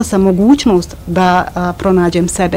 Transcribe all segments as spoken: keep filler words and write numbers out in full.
sam mogućnost da a, pronađem sebe.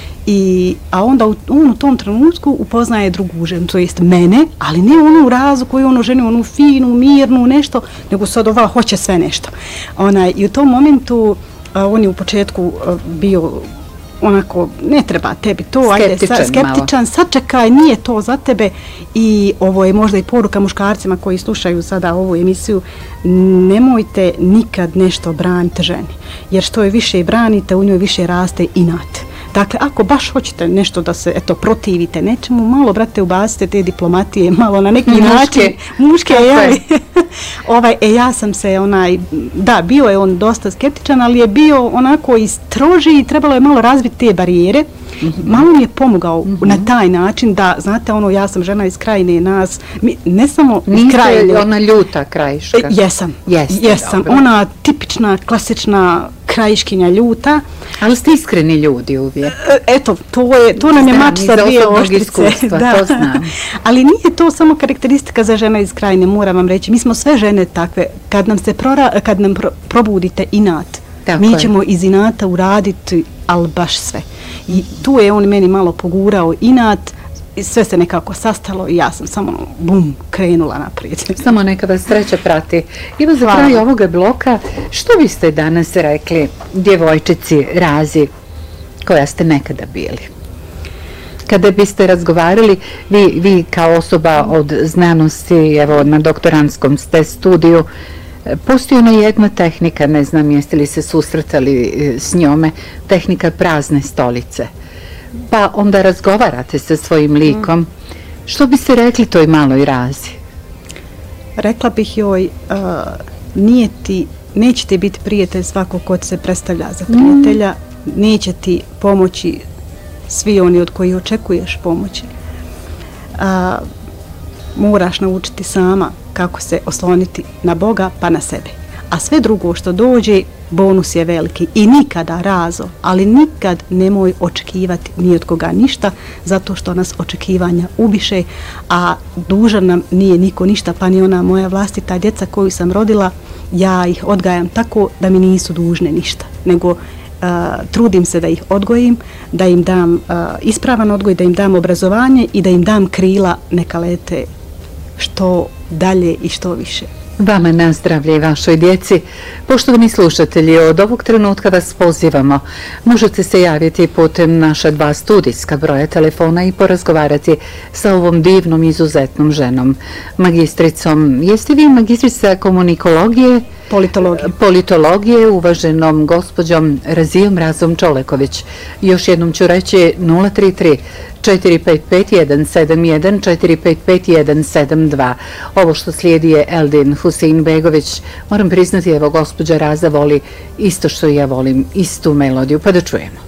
I, a onda u, on u tom trenutku upoznaje drugu ženu, to jest mene, ali ne onu razu koju ono ženi, onu finu, mirnu, nešto, nego sad ova hoće sve nešto. Onaj, i u tom momentu a, on je u početku a, bio onako, ne treba tebi to, skeptičan, ajde, sa, skeptičan, sačekaj, nije to za tebe. I ovo je možda i poruka muškarcima koji slušaju sada ovu emisiju, nemojte nikad nešto braniti ženi, jer što je više branite, u njoj više raste inat. Dakle, ako baš hoćete nešto da se, eto, protivite nečemu, malo, brate, ubacite te diplomatije, malo na neki muške, način. Muške, jeli? ovaj, e, ja sam se, onaj, da, bio je on dosta skeptičan, ali je bio onako i stroži i trebalo je malo razviti te barijere. Mm-hmm. Malo mi je pomogao mm-hmm. na taj način da, znate, ono, ja sam žena iz Krajine, nas, mi, ne samo iz Krajine. Niste ona ljuta krajiška? E, jesam, Jeste, jesam. Dobro. Ona tipična, klasična krajiškinja ljuta. Ali ste iskreni ljudi uvijek. Eto, to, je, to nam je mač sa dvije oštrice. Da. To znam. Ali nije to samo karakteristika za žene iz Krajine, moram vam reći. Mi smo sve žene takve. Kad nam, se prora, kad nam pro, probudite inat, tako mi ćemo je. Iz inata uraditi, ali baš sve. I tu je on meni malo pogurao inat, sve se nekako sastalo i ja sam samo bum, krenula naprijed. Samo neka vas sreća prati. Ivo, za kraj ovoga bloka, što biste danas rekli djevojčici Razi koja ste nekada bili? Kada biste razgovarali, vi, vi kao osoba od znanosti, evo na doktorantskom ste studiju, postoji ona jedna tehnika, ne znam jeste li se susretali s njome, tehnika prazne stolice. Pa onda razgovarate sa svojim likom. Mm. Što biste rekli toj maloj Razi? Rekla bih joj, uh, nije ti, neće ti biti prijatelj svako ko se predstavlja za prijatelja, mm. neće ti pomoći svi oni od koji očekuješ pomoći. Uh, moraš naučiti sama kako se osloniti na Boga pa na sebe. A sve drugo što dođe, bonus je veliki. I nikada, Razo, ali nikad nemoj očekivati ni od koga ništa, zato što nas očekivanja ubiše, a dužan nam nije niko ništa, pa ni ona moja vlastita djeca koju sam rodila, ja ih odgajam tako da mi nisu dužne ništa, nego uh, trudim se da ih odgojim, da im dam uh, ispravan odgoj, da im dam obrazovanje i da im dam krila neka lete što dalje i što više. Vama na zdravlje i vašoj djeci. Poštovani slušatelji, od ovog trenutka vas pozivamo. Možete se javiti putem naša dva studijska broja telefona i porazgovarati sa ovom divnom, izuzetnom ženom, magistricom. Jeste vi magistrica komunikologije? Politologije. Politologije, uvaženom gospođom Razijom Razom Čoleković. Još jednom ću reći nula tri tri četiri pet pet jedan sedam jedan četiri pet pet jedan sedam dva. Ovo što slijedi je Eldin Huseinbegović. Moram priznati, evo, gospođa Raza voli isto što ja volim, istu melodiju, pa da čujemo.